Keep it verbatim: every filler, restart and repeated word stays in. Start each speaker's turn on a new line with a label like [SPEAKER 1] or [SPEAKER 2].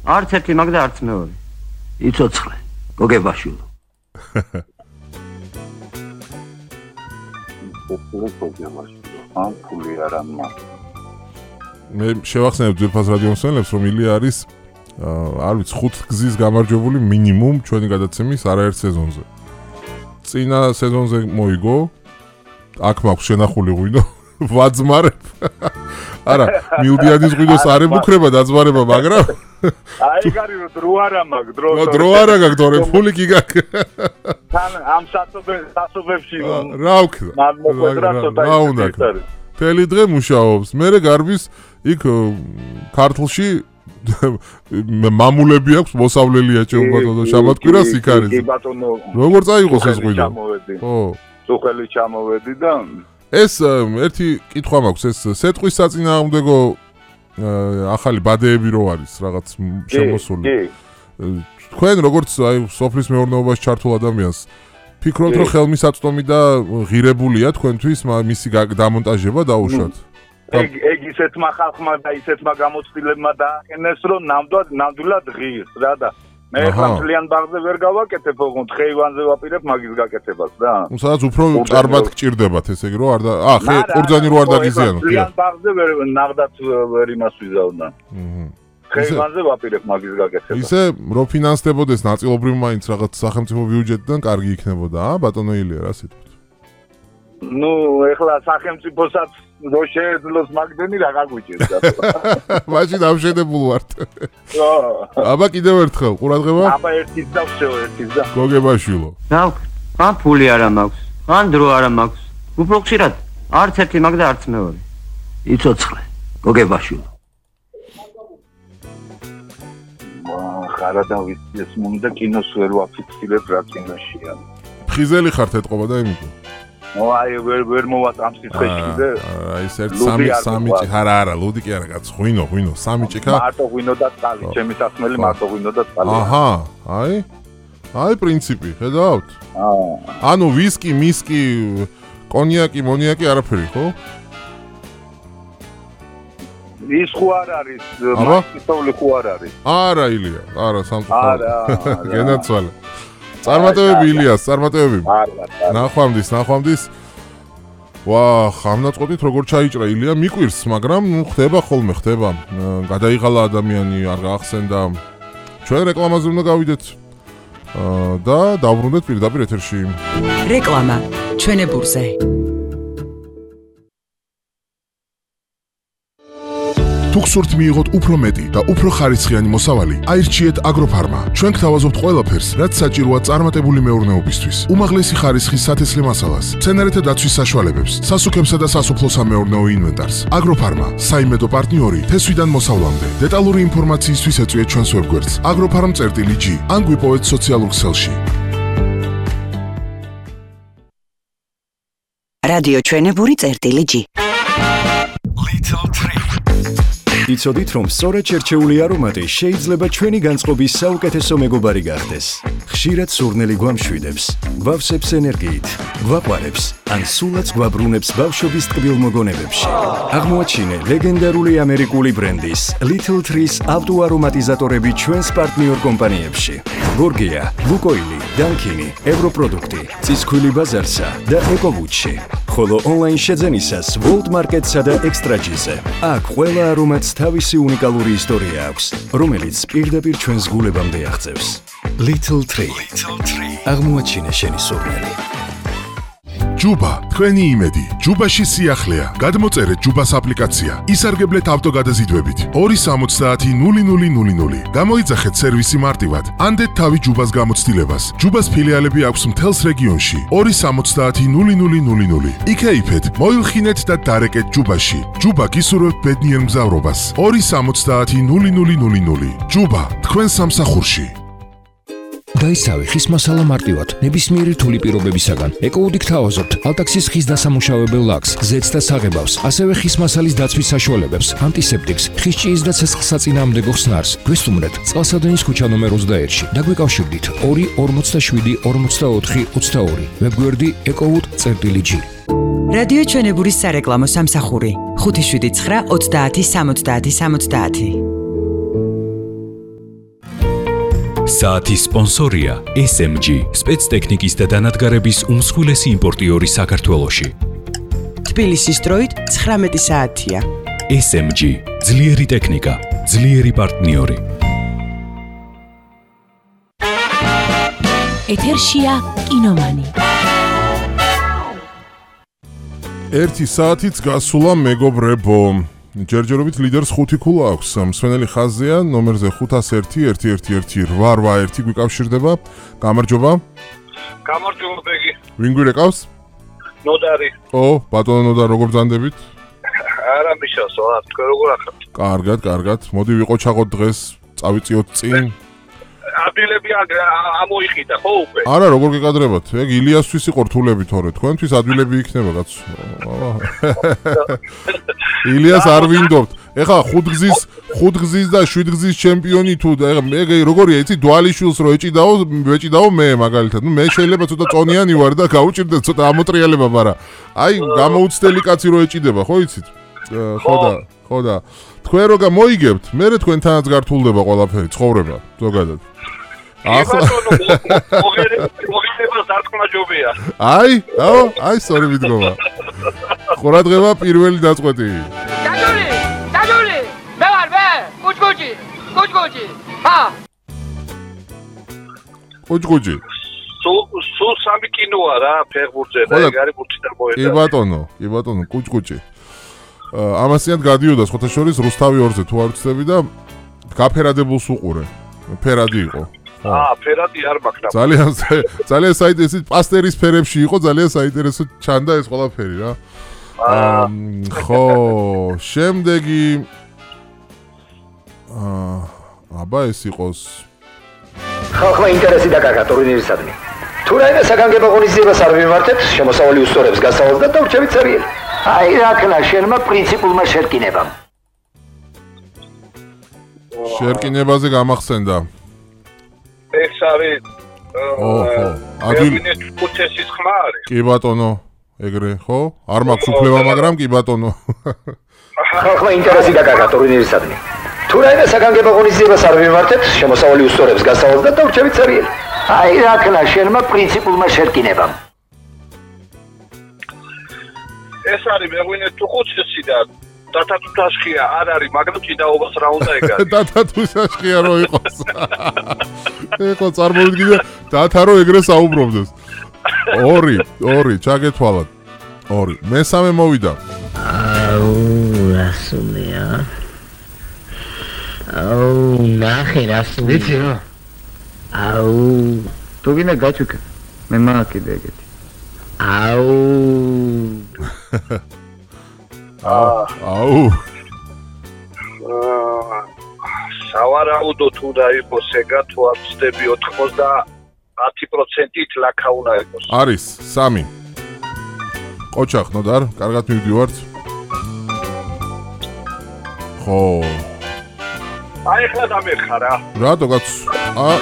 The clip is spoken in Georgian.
[SPEAKER 1] არც ერთი მაგ და არც მეორე.
[SPEAKER 2] იცოცხლე, გოგებაშვილო.
[SPEAKER 3] ამ ფული არა მაქვს.
[SPEAKER 4] მე შევახსენებ ძვირფას რადიო მსმენელებს, რომ ილია არის არ ვიცი ხუთ გზის გამარჯვებული მინიმუმ ჩვენი გადაცემის არაერთ სეზონზე. წინა სეზონზე მოიგო. აქ მაქვს შენახული ღვინო. ვაძმარებ. არა, მილდიანის ღვინოს არ ემუქრება დაძმარება, მაგრამ
[SPEAKER 3] აი გარი რო დრო არა მაქვს, დრო.
[SPEAKER 4] დრო არა გაქვს, დრო ფული კი გაქვს.
[SPEAKER 3] თან ამ სასოფლებში
[SPEAKER 4] რა ვქნა? რა უნდა? თელი დღე მუშაობს. მე გარბის იქ ქართლში მამულები აქვს, მოსავლელია ჭეუბათო და შაბათკვირას იქ არის.
[SPEAKER 3] კი ბატონო.
[SPEAKER 4] როგორ წაიღოს ეს ღვინო?
[SPEAKER 3] ხო. სუხელი ჩამოვედი და
[SPEAKER 4] ეს ერთი კითხვა მაქვს, ეს სეტყვის საწინააღმდეგო ახალი ბადეები რო არის რაღაც შემოსული. თქვენ როგორც აი სოფლის მეურნეობაში ჩართულ ადამიანს ფიქრობთ რომ ხელმისაწვდომი და ღირებულია თქვენთვის მისი დამონტაჟება დაუშვათ?
[SPEAKER 3] ეგ ეგ ისეთმა ხალხმა და ისეთმა გამოცდილებმა დააყენეს რომ ნამდვილად ნამდვილად ღირს რა და მე ხალხიან ბაღზე ვერ გავაკეთებ, ოღონდ ხეივანზე ვაპირებ მაგის გაკეთებას რა.
[SPEAKER 4] ნუ სადაც უფრო ჭარბად გჭირდებათ ესე იგი რომ არ და აა ხე ყურძანი რო არ დაგიზიანოთ.
[SPEAKER 3] ხალხიან ბაღზე ვერ ნაღდაც ვერ იმას ვიზავდა. აჰა. ხეივანზე ვაპირებ მაგის გაკეთებას.
[SPEAKER 4] ისე რო ფინანსდებოდეს ნაწილობრივ მაინც რაღაც სახელმწიფო ბიუჯეტიდან კარგი იქნებოდა, აა ბატონო ილია რა სიტყვით?
[SPEAKER 3] ნუ ეხლა სახელმწიფოსაც რო შეეძლოს მაგდენი რა გაგვიჭირდა.
[SPEAKER 4] მაშინ ამშენებულ ვართ.
[SPEAKER 3] ხო.
[SPEAKER 4] აბა კიდევ ერთხელ ყურადღება.
[SPEAKER 3] აბა ერთის და всё ერთის და.
[SPEAKER 4] გოგებაშვილო.
[SPEAKER 1] რა ვქნა? ფული არა მაქვს. ან დრო არა მაქვს. უფრო ხშირად არც ერთი მაგ და არც მეორე.
[SPEAKER 2] იცოცხლე, გოგებაშვილო.
[SPEAKER 3] ხარა და ვიცი ეს მომდა კინოს ვერ ვაფიქსირებ რა კინოშია.
[SPEAKER 4] ხიზელი ხართ ეთყობა და იმითო.
[SPEAKER 3] ნუ აი ვერ ვერ მოვატ ამ სიტყვაში და
[SPEAKER 4] აი ეს ერთ სამი სამი ჭი არა არა ლუდი კი არა კაც ღვინო ღვინო სამი ჭიქა
[SPEAKER 3] მარტო ღვინო და წყალი ჩემი სასმელი მარტო ღვინო და წყალი
[SPEAKER 4] აჰა აი აი პრინციპი ხედავთ აა ანუ ვისკი მისკი კონიაკი მონიაკი არაფერი ხო
[SPEAKER 3] ის ხო არ არის მასწავლი ხო არ არის
[SPEAKER 4] არა ილია არა სამწუხაროდ
[SPEAKER 3] არა
[SPEAKER 4] გენაცვალე წარმატებები ილიას, წარმატებები. ნახვამდის, ნახვამდის. ვა, ხამნაწყობით როგორ ჩაიჭრა ილია, მიკვირს, მაგრამ ნუ ხდება ხოლმე, ხდება. გადაიღალა ადამიანი, არ გაახსენდა. ჩვენ რეკლამაზე უნდა გავიდეთ. და დავბრუნდეთ პირდაპირ ეთერში.
[SPEAKER 5] რეკლამა ჩვენებურზე.
[SPEAKER 6] თუ გსურთ მიიღოთ უფრო მეტი და უფრო ხარისხიანი მოსავალი, აირჩიეთ აგროფარმა. ჩვენ გთავაზობთ ყველაფერს, რაც საჭიროა წარმატებული მეურნეობისთვის. უმაღლესი ხარისხის სათესლე მასალას, მცენარეთა დაცვის საშუალებებს, სასუქებსა და სასოფლო-სამეურნეო ინვენტარს. აგროფარმა, საიმედო პარტნიორი თესვიდან მოსავლამდე. დეტალური ინფორმაციისთვის ეწვიეთ ჩვენს ვებგვერდს agroffarm.gr ან გვიპოვეთ სოციალურ ქსელში.
[SPEAKER 5] რადიო ჩვენებური წერტილი G.
[SPEAKER 7] იცოდით, რომ სწორედ შერჩეული არომატი შეიძლება ჩვენი განწყობის საუკეთესო მეგობარი გახდეს. ხშირად სურნელი გვამშვიდებს, გვავსებს ენერგიით, გვაყვარებს, ან სულაც გვაბრუნებს ბავშვობის ტკბილ მოგონებებში. აღმოაჩინე ლეგენდარული ამერიკული ბრენდის Little Trees ავტოარომატიზატორები ჩვენს პარტნიორ კომპანიებში. გორგია, ლუკოილი, დანკინი, ევროპროდუქტი, ცისქვილი ბაზარსა და ეკოვუჩი. ხოლო ონლაინ შეძენისას World Market-სა და Extra-ზე. აქ ყველა არომატს თავისი უნიკალური ისტორია აქვს, რომელიც პირდაპირ ჩვენს გულებამდე აღწევს. Little Tree. აღმოაჩინე შენი სურნელი.
[SPEAKER 6] ჯუბა, თქვენი იმედი. ჯუბაში სიახლეა. გადმოწერეთ ჯუბას აპლიკაცია. ისარგებლეთ ავტოგადაზიდვებით. ორი სამოცდაათი ნული ნული ნული ნული. გამოიძახეთ სერვისი მარტივად. ანდეთ თავი ჯუბას გამოცდილებას. ჯუბას ფილიალები აქვს მთელს რეგიონში. ორი სამოცდაათი ნული ნული ნული ნული. იქეიფეთ, მოილხინეთ და დარეკეთ ჯუბაში. ჯუბა გისურვებთ ბედნიერ მგზავრობას. ორი სამოცდაათი ნული ნული ნული ნული. ჯუბა, თქვენ სამსახურში.
[SPEAKER 8] დაისავე ხის მასალა მარტივად, ნებისმიერი რთული პირობებისაგან. ეკოუდი გთავაზობთ ალტაქსის ხის დასამუშავებელ ლაქს, ზეთს და საღებავს, ასევე ხის მასალის დაცვის საშუალებებს, ანტისეპტიკს, ხის ჭიის და ცეცხლსაწინააღმდეგო ხსნარს. გვესტუმრეთ წყალსადენის ქუჩა ნომერ ოცდაერთში. დაგვიკავშირდით ორი ორმოცდაშვიდი ორმოცდაოთხი ოცდაორი. ვებგვერდი ეკოუდი.gr.
[SPEAKER 5] რადიო ჩვენებურის სარეკლამო სამსახური ხუთი შვიდი ცხრა ოცდაათი სამოცდაათი სამოცდაათი.
[SPEAKER 9] საათის სპონსორია ეს ემ ჯი, სპეცტექნიკის და დანადგარების უმსხვილესი იმპორტიორი საქართველოში.
[SPEAKER 5] თბილისის დროით ცხრამეტი საათია.
[SPEAKER 9] ეს ემ ჯი, ძლიერი ტექნიკა, ძლიერი პარტნიორი.
[SPEAKER 10] ეთერშია კინომანი.
[SPEAKER 4] ერთი საათიც გასულა მეგობრებო. ჯერჯერობით ლიდერს ხუთი ქულა აქვს. მსვენელი ხაზია ნომერზე ხუთას ერთი ერთი ერთი ერთი რვა რვა ერთი გვიკავშირდება. გამარჯობა.
[SPEAKER 3] გამარჯობა ბეგი.
[SPEAKER 4] ვინ გვირეკავს?
[SPEAKER 3] ნოდარი.
[SPEAKER 4] ო, ბატონო ნოდარ, როგორ ბრძანდებით?
[SPEAKER 3] არა მიშასო, არა, თქვენ როგორ ახართ?
[SPEAKER 4] კარგად, კარგად. მოდი ვიყოჩაღოთ დღეს, წავიწიოთ წინ.
[SPEAKER 3] ადგილები ამოიყიდა ხო უკვე?
[SPEAKER 4] არა, როგორ გეკადრებათ? ეგ ილიასთვის იყო რთულები თორე, თქვენთვის ადგილები იქნება კაც. ილიას არ ვინდობთ. ეხლა ხუთგზის, ხუთგზის და შვიდგზის ჩემპიონი თუ ეხლა ეგ როგორია, იცი, დვალიშვილს რო ეჭიდაო, ვეჭიდაო მე მაგალითად. ნუ მე შეიძლება ცოტა წონიანი ვარ და გაუჭირდა ცოტა ამოტრიალება, მაგრამ აი გამოუცდელი კაცი რო ეჭიდება, ხო იცით? ხო და, ხო და თქვენ რო გამოიგებთ, მე თქვენთანაც გართულდება ყველაფერი, ცხოვრება, ზოგადად.
[SPEAKER 3] ახლა მოგერებას დარტყმაჯობია.
[SPEAKER 4] აი, აო, აი სწორი მიდგომა. ყურადღება პირველი დაწყვეტი.
[SPEAKER 11] დაჯული, დაჯული. მე ვარ მე, კუჭკუჭი, კუჭკუჭი. ჰა.
[SPEAKER 4] კუჭკუჭი.
[SPEAKER 3] სულ სულ სამი კინოა რა, ფეხბურთზე და ეგ არის ბურთი და მოედა.
[SPEAKER 4] კი ბატონო, კი ბატონო, კუჭკუჭი. ამასიანად გადიოდა სხვათა შორის რუსთავი ორზე თუ არ ვცდები და გაფერადებულს უყურე. ფერადი იყო.
[SPEAKER 3] აა, ფერადი არ მაქვს.
[SPEAKER 4] ძალიან ძალიან საინტერესო პასტერის ფერებში იყო, ძალიან საინტერესო ჩანდა ეს ყველაფერი რა. აა, ხო, შემდეგი აა, აბა ეს იყოს
[SPEAKER 2] ხალხმა ინტერესი დაკარგა ტურნირისადმი. თუ რაიმე საგანგებო ღონისძიებას არ ვიმართებთ, შემოსავალი უსწორებს გასავალს და დავრჩებით სერიალი. აი რა ქნა შენმა პრინციპულმა შერკინებამ.
[SPEAKER 4] შერკინებაზე გამახსენდა.
[SPEAKER 3] ეს არის
[SPEAKER 4] ოჰო, ადგილი
[SPEAKER 3] კუთესის ხმა არის.
[SPEAKER 4] კი ბატონო, ეგრე, ხო? არ მაქვს უფლება, მაგრამ კი ბატონო.
[SPEAKER 2] ხალხმა ინტერესი დაკარგა ტურნირისადმი. თუ რაიმე საგანგებო ღონისძიებას არ ვიმართებთ, შემოსავალი უსწორებს გასავალს და დავრჩებით სერიალი. აი რა ქნა შენმა პრინციპულმა შერკინებამ.
[SPEAKER 3] ეს არის მეღვინე თუ ხუთსი და დათათუშაშხია არ არის, მაგრამ ჭიდაობას რა უნდა ეგარი.
[SPEAKER 4] დათათუშაშხია რო იყოს. ეხლა წარმოვიდგინე დათა რო ეგრე საუბრობდეს. ორი, ორი, ჩაგეთვალათ. ორი. მესამე მოვიდა.
[SPEAKER 12] აუ, რასულია. აუ, ნახე რასულია.
[SPEAKER 13] ვიცი რა.
[SPEAKER 12] აუ,
[SPEAKER 13] თუ გინდა გაჩუქე. მე მააკიდე ეგეთი.
[SPEAKER 12] აუ.
[SPEAKER 4] აუ. აუ.
[SPEAKER 3] სავარაუდო თუ და იყოს ეგა თუ არ ვცდები ოცდაათი პროცენტით ლაქა უნდა იყოს.
[SPEAKER 4] არის სამი. ყოჩახ ნოდარ, კარგად მივდივართ. ხო.
[SPEAKER 3] აი ახლა დამეხარა.
[SPEAKER 4] რატო კაც? აა